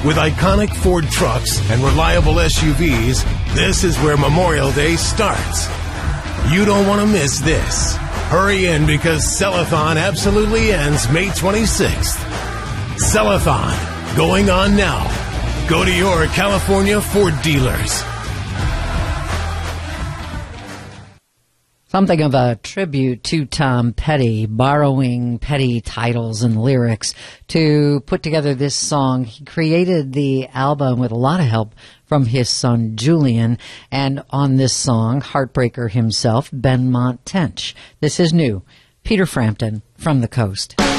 With iconic Ford trucks and reliable SUVs, this is where Memorial Day starts. You don't want to miss this. Hurry in because Sell-a-thon absolutely ends May 26th. Sell-a-thon, going on now. Go to your California Ford dealers. Something of a tribute to Tom Petty, borrowing Petty titles and lyrics to put together this song. He created the album with a lot of help from his son Julian, and on this song, heartbreaker himself, Benmont Tench. This is new. Peter Frampton, From the Coast.